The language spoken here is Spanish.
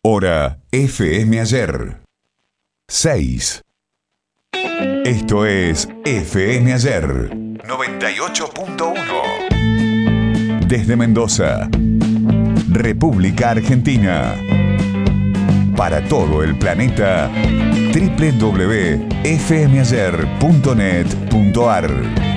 Hora FM Ayer. 6. Esto es FM Ayer 98.1. Desde Mendoza, República Argentina. Para todo el planeta, www.fmayer.net.ar.